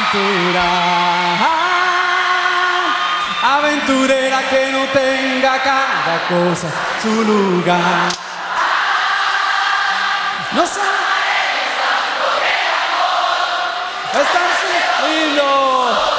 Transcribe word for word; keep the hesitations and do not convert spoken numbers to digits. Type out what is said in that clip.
aventura. Aventurera que no tenga cada cosa su lugar. No sabes. Están lindo.